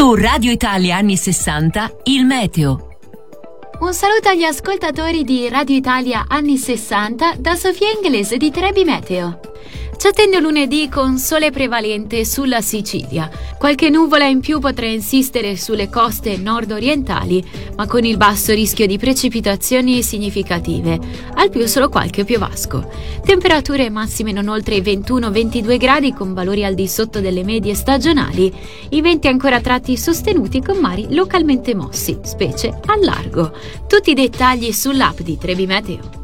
Su Radio Italia anni 60, il meteo. Un saluto agli ascoltatori di Radio Italia anni 60 da Sofia Inglese di Trebi Meteo. Ci attende lunedì con sole prevalente sulla Sicilia. Qualche nuvola in più potrà insistere sulle coste nord-orientali, ma con il basso rischio di precipitazioni significative. Al più solo qualche piovasco. Temperature massime non oltre i 21-22 gradi con valori al di sotto delle medie stagionali. I venti ancora a tratti sostenuti con mari localmente mossi, specie al largo. Tutti i dettagli sull'app di Trebi Meteo.